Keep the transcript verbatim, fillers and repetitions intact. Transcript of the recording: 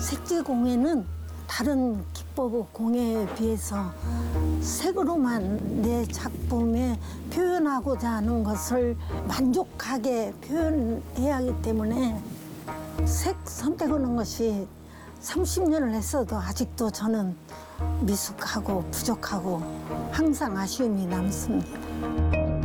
색지공예는 다른 기법 공예에 비해서 색으로만 내 작품에 표현하고자 하는 것을 만족하게 표현해야 하기 때문에 색 선택하는 것이 삼십 년을 했어도 아직도 저는 미숙하고 부족하고 항상 아쉬움이 남습니다.